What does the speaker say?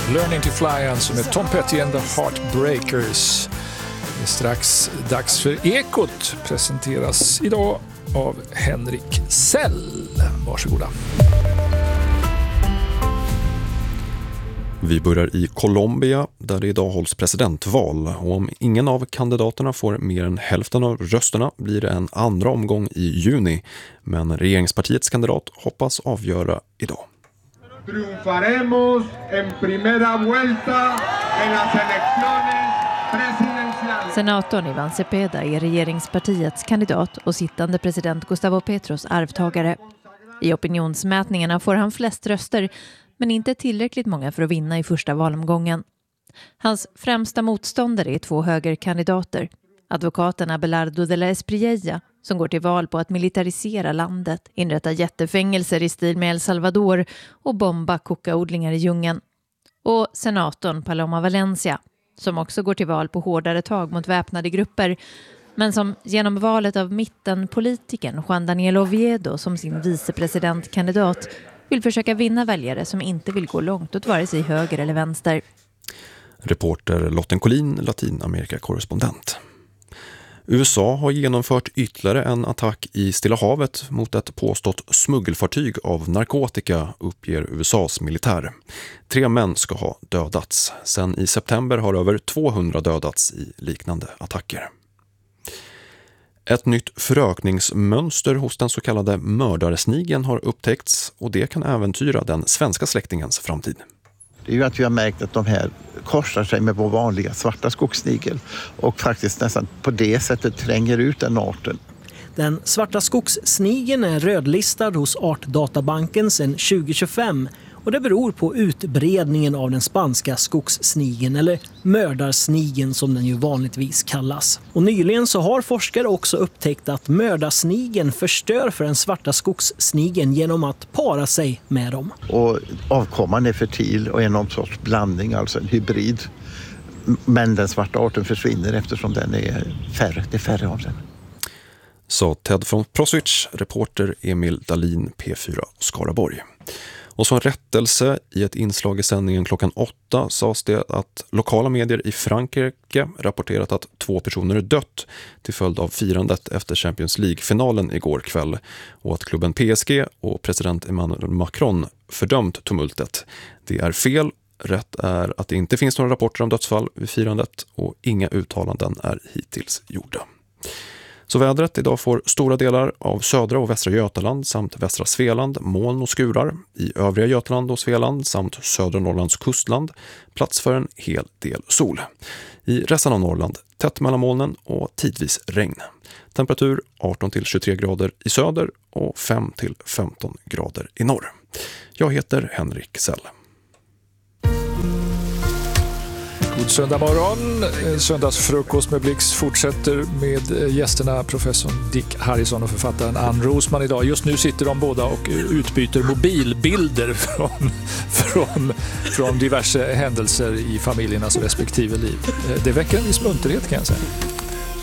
Learning to Fly, alltså med Tom Petty and the Heartbreakers. Det är strax dags för Ekot, presenteras idag av Henrik Sell. Varsågoda. Vi börjar i Colombia där det idag hålls presidentval, och om ingen av kandidaterna får mer än hälften av rösterna blir det en andra omgång i juni, men regeringspartiets kandidat hoppas avgöra idag. Triunfaremos en primera vuelta en las elecciones presidenciales. Senatorn Iván Cepeda är regeringspartiets kandidat och sittande president Gustavo Petros arvtagare. I opinionsmätningarna får han flest röster, men inte tillräckligt många för att vinna i första valomgången. Hans främsta motståndare är två högerkandidater. Advokaten Abelardo de la Espriella, som går till val på att militarisera landet, inrätta jättefängelser i stil med El Salvador och bomba kokaodlingar i djungeln. Och senatorn Paloma Valencia, som också går till val på hårdare tag mot väpnade grupper, men som genom valet av mittenpolitikern Juan Daniel Oviedo som sin vicepresidentkandidat vill försöka vinna väljare som inte vill gå långt åt vare sig höger eller vänster. Reporter Lotten Collin, Latinamerika-korrespondent. USA har genomfört ytterligare en attack i Stilla havet mot ett påstått smuggelfartyg av narkotika, uppger USAs militär. 3 män ska ha dödats. Sen i september har över 200 dödats i liknande attacker. Ett nytt förökningsmönster hos den så kallade mördarsnigeln har upptäckts, och det kan äventyra den svenska släktingens framtid. Det är ju att vi har märkt att de här korsar sig med vår vanliga svarta skogssnigel och faktiskt nästan på det sättet tränger ut den arten. Den svarta skogssnigeln är rödlistad hos Artdatabanken sedan 2025, och det beror på utbredningen av den spanska skogssnigeln, eller mördarsnigeln som den ju vanligtvis kallas. Och nyligen så har forskare också upptäckt att mördarsnigeln förstör för den svarta skogssnigeln genom att para sig med dem. Och avkomman är fertil och är någon sorts blandning, alltså en hybrid. Men den svarta arten försvinner eftersom den är färre, det är färre av den. Så Ted från Proswitch, reporter Emil Dahlin, P4 Skaraborg. Och som rättelse i ett inslag i sändningen klockan 8 sades det att lokala medier i Frankrike rapporterat att 2 personer dött till följd av firandet efter Champions League-finalen igår kväll, och att klubben PSG och president Emmanuel Macron fördömt tumultet. Det är fel. Rätt är att det inte finns några rapporter om dödsfall vid firandet, och inga uttalanden är hittills gjorda. Så vädret: idag får stora delar av södra och västra Götaland samt västra Svealand moln och skurar. I övriga Götaland och Svealand samt södra Norrlands kustland plats för en hel del sol. I resten av Norrland tätt mellan molnen och tidvis regn. Temperatur 18-23 grader i söder och 5-15 grader i norr. Jag heter Henrik Sell. God söndag morgon. Söndagsfrukost med Blix fortsätter med gästerna professor Dick Harrison och författaren Ann Rosman idag. Just nu sitter de båda och utbyter mobilbilder från diverse händelser i familjernas respektive liv. Det väcker en viss munterhet, kan jag säga.